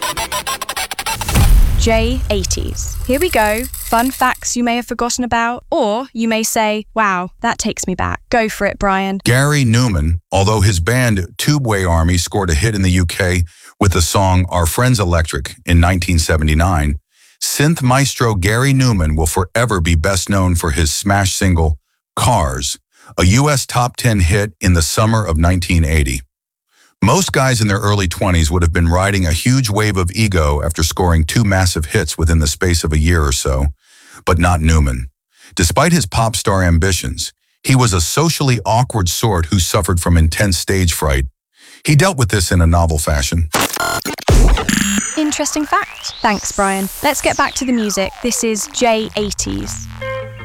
J80s. Here we go. Fun facts you may have forgotten about, or you may say, wow, that takes me back. Go for it, Brian. Gary Numan, although his band Tubeway Army scored a hit in the UK with the song Our Friends Electric in 1979, synth maestro Gary Numan will forever be best known for his smash single, Cars, a US top 10 hit in the summer of 1980. Most guys in their early 20s would have been riding a huge wave of ego after scoring 2 massive hits within the space of a year or so, but not Numan. Despite his pop star ambitions, he was a socially awkward sort who suffered from intense stage fright. He dealt with this in a novel fashion. Interesting fact. Thanks, Brian. Let's get back to the music. This is J80s.